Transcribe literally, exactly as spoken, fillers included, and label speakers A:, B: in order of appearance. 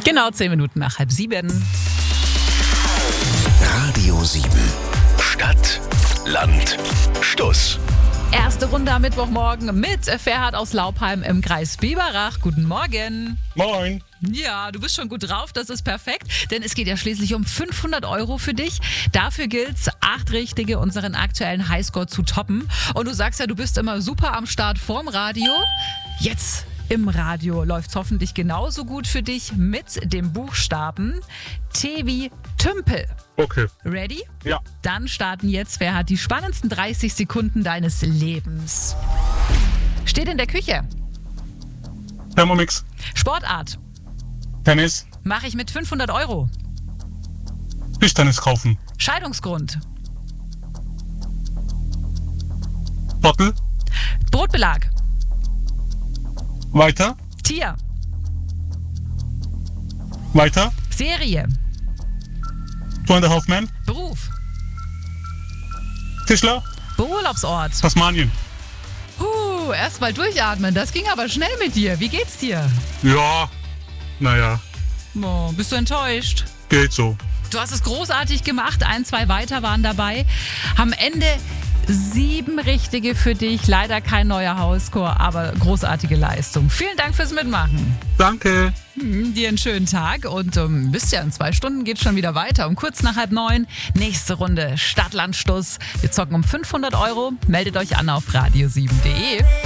A: Genau zehn Minuten nach halb sieben.
B: Radio sieben. Stadt, Land, Stuss.
A: Erste Runde am Mittwochmorgen mit Ferhat aus Laupheim im Kreis Biberach. Guten Morgen.
C: Moin.
A: Ja, du bist schon gut drauf, das ist perfekt, denn es geht ja schließlich um fünfhundert Euro für dich. Dafür gilt's, acht Richtige unseren aktuellen Highscore zu toppen. Und du sagst ja, du bist immer super am Start vorm Radio. Jetzt im Radio läuft's hoffentlich genauso gut für dich mit dem Buchstaben T wie Tümpel.
C: Okay.
A: Ready?
C: Ja.
A: Dann starten jetzt, wer hat die spannendsten dreißig Sekunden deines Lebens. Steht in der Küche.
C: Thermomix.
A: Sportart.
C: Tennis.
A: Mache ich mit fünfhundert Euro.
C: Tischtennis kaufen.
A: Scheidungsgrund.
C: Bottle.
A: Brotbelag.
C: Weiter.
A: Tier.
C: Weiter.
A: Serie.
C: Two and a Half Men.
A: Beruf.
C: Tischler.
A: Beurlaubsort.
C: Tasmanien.
A: Huh, erstmal durchatmen. Das ging aber schnell mit dir. Wie geht's dir?
C: Ja. Naja.
A: Oh, bist du enttäuscht?
C: Geht so.
A: Du hast es großartig gemacht. Ein, zwei weiter waren dabei. Am Ende sieben Richtige für dich. Leider kein neuer Highscore, aber großartige Leistung. Vielen Dank fürs Mitmachen.
C: Danke.
A: Hm, dir einen schönen Tag und um, wisst ja, in zwei Stunden geht schon wieder weiter. Um kurz nach halb neun, nächste Runde Stadt, Land, Stuss. Wir zocken um fünfhundert Euro. Meldet euch an auf radio sieben punkt de.